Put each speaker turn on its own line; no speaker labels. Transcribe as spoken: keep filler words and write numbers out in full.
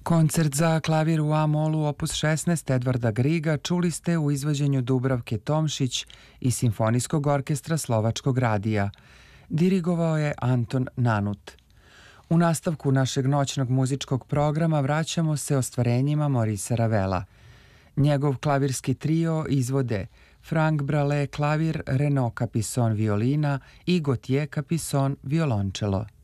Koncert za klavir u A-molu opus šesnaest Edvarda Griga čuli ste u izvođenju Dubravke Tomšić i Simfonijskog orkestra Slovačkog radija. Dirigovao je Anton Nanut. U nastavku našeg noćnog muzičkog programa vraćamo se ostvarenjima Maurice Ravela. Njegov klavirski trio izvode Frank Brale klavir, Renaud Capisson violina i Gauthier Capisson violončelo.